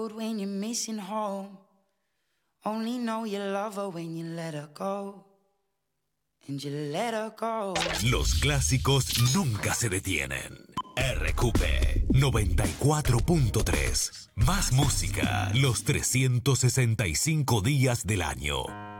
When you're missing home, only know you love her when you let her go. And you let her go. Los clásicos nunca se detienen. RQP 94.3. Más música los 365 días del año.